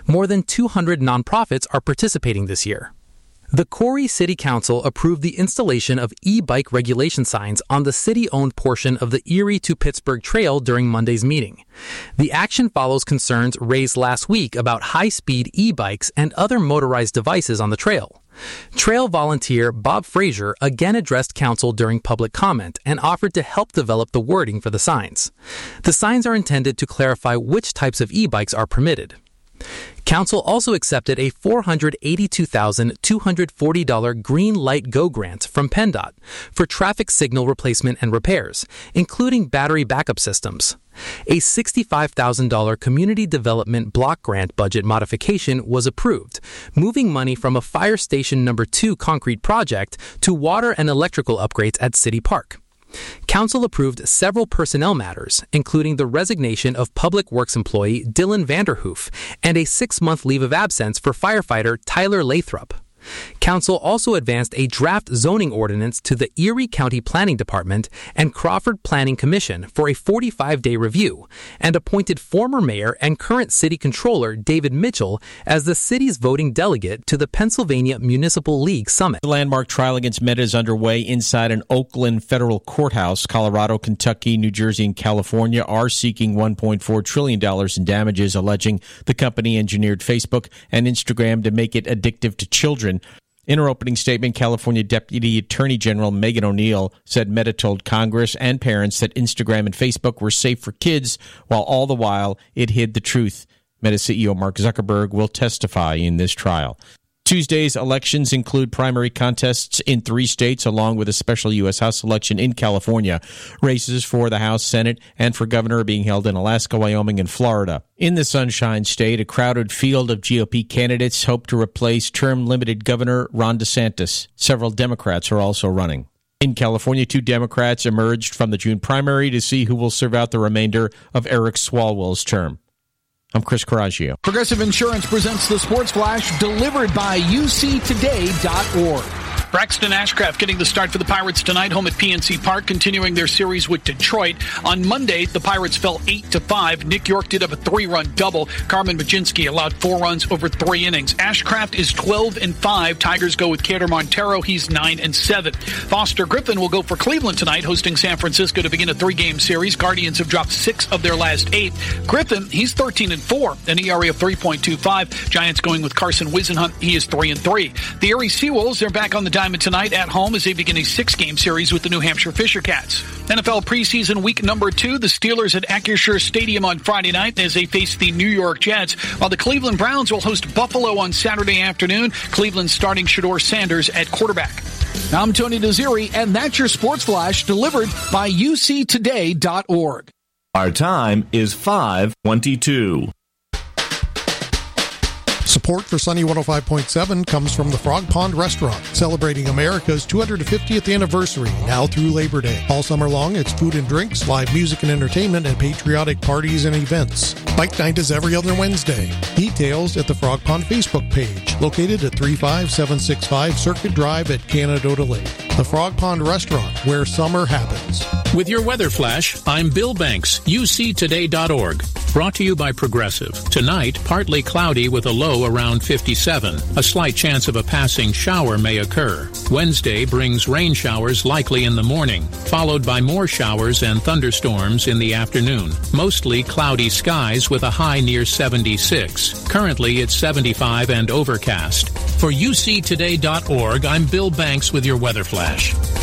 More than 200 nonprofits are participating this year. The Corry City Council approved the installation of e-bike regulation signs on the city-owned portion of the Erie to Pittsburgh Trail during Monday's meeting. The action follows concerns raised last week about high-speed e-bikes and other motorized devices on the trail. Trail volunteer Bob Frazier again addressed council during public comment and offered to help develop the wording for the signs. The signs are intended to clarify which types of e-bikes are permitted. Council also accepted a $482,240 Green Light Go grant from PennDOT for traffic signal replacement and repairs, including battery backup systems. A $65,000 Community Development Block Grant budget modification was approved, moving money from a Fire Station No. 2 concrete project to water and electrical upgrades at City Park. Council approved several personnel matters, including the resignation of Public Works employee Dylan Vanderhoof and a 6-month leave of absence for firefighter Tyler Lathrop. Council also advanced a draft zoning ordinance to the Erie County Planning Department and Crawford Planning Commission for a 45-day review, and appointed former mayor and current city controller David Mitchell as the city's voting delegate to the Pennsylvania Municipal League Summit. The landmark trial against Meta is underway inside an Oakland federal courthouse. Colorado, Kentucky, New Jersey, and California are seeking $1.4 trillion in damages, alleging the company engineered Facebook and Instagram to make it addictive to children. In her opening statement, California Deputy Attorney General Megan O'Neill said Meta told Congress and parents that Instagram and Facebook were safe for kids, while all the while it hid the truth. Meta CEO Mark Zuckerberg will testify in this trial. Tuesday's elections include primary contests in 3 states, along with a special U.S. House election in California. Races for the House, Senate, and for governor are being held in Alaska, Wyoming, and Florida. In the Sunshine State, a crowded field of GOP candidates hope to replace term-limited Governor Ron DeSantis. Several Democrats are also running. In California, 2 Democrats emerged from the June primary to see who will serve out the remainder of Eric Swalwell's term. I'm Chris Coraggio. Progressive Insurance presents the Sports Flash, delivered by UCToday.org. Braxton Ashcraft getting the start for the Pirates tonight, home at PNC Park, continuing their series with Detroit. On Monday, the Pirates fell 8-5. Nick York did have a 3-run double. Carmen Majinski allowed 4 runs over 3 innings. Ashcraft is 12-5. Tigers go with Kader Montero. He's 9-7. Foster Griffin will go for Cleveland tonight, hosting San Francisco to begin a 3-game series. Guardians have dropped 6 of their last 8. Griffin, he's 13-4, an ERA of 3.25. Giants going with Carson Whisenhunt. He is 3-3. The Erie Seawolves are back on the diamond tonight at home as they begin a 6-game series with the New Hampshire Fisher Cats. NFL preseason week number 2, the Steelers at Acrisure Stadium on Friday night as they face the New York Jets, while the Cleveland Browns will host Buffalo on Saturday afternoon. Cleveland starting Shedeur Sanders at quarterback. I'm Tony Desiri, and that's your Sports Flash delivered by UCToday.org. Our time is 5:22. Support for Sunny 105.7 comes from the Frog Pond Restaurant, celebrating America's 250th anniversary now through Labor Day. All summer long, it's food and drinks, live music and entertainment, and patriotic parties and events. Bike night is every other Wednesday. Details at the Frog Pond Facebook page, located at 35765 Circuit Drive at Canadota Lake. The Frog Pond Restaurant, where summer happens. With your weather flash, I'm Bill Banks, UCToday.org. Brought to you by Progressive. Tonight, partly cloudy with a low around 57. A slight chance of a passing shower may occur. Wednesday brings rain showers likely in the morning, followed by more showers and thunderstorms in the afternoon. Mostly cloudy skies with a high near 76. Currently, it's 75 and overcast. For UCToday.org, I'm Bill Banks with your weather flash.